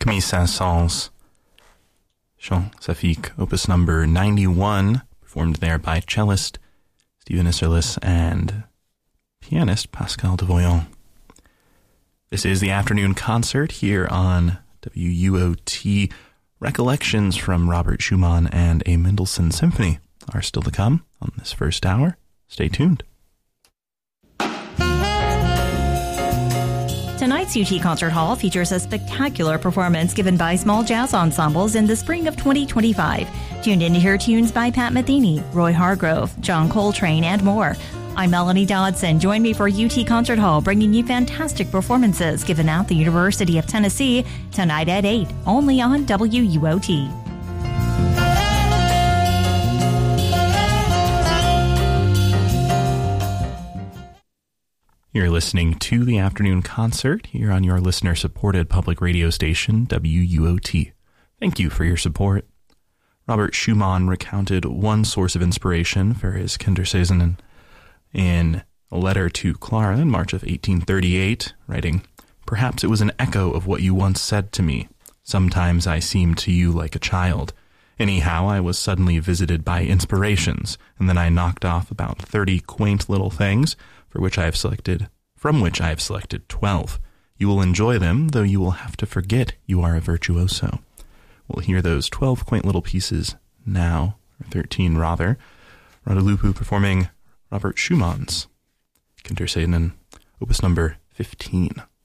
Mes 500 Chant Saphique, opus number 91, performed there by cellist Stephen Isserlis and pianist Pascal Devoyant. This is the afternoon concert here on WUOT. Recollections from Robert Schumann and a Mendelssohn Symphony are still to come on this first hour. Stay tuned. Tonight's UT Concert Hall features a spectacular performance given by small jazz ensembles in the spring of 2025. Tuned in to hear tunes by Pat Metheny, Roy Hargrove, John Coltrane, and more. I'm Melanie Dodson. Join me for UT Concert Hall, bringing you fantastic performances given at the University of Tennessee tonight at 8, only on WUOT. You're listening to the afternoon concert here on your listener-supported public radio station, WUOT. Thank you for your support. Robert Schumann recounted one source of inspiration for his Kindersäzen in a letter to Clara in March of 1838, writing, "Perhaps it was an echo of what you once said to me. Sometimes I seemed to you like a child. Anyhow, I was suddenly visited by inspirations, and then I knocked off about 30 quaint little things, from which I have selected 12. You will enjoy them, though you will have to forget you are a virtuoso." We'll hear those 12 quaint little pieces now, or 13 rather. Radulupu performing Robert Schumann's Kindersäzen, opus number 15.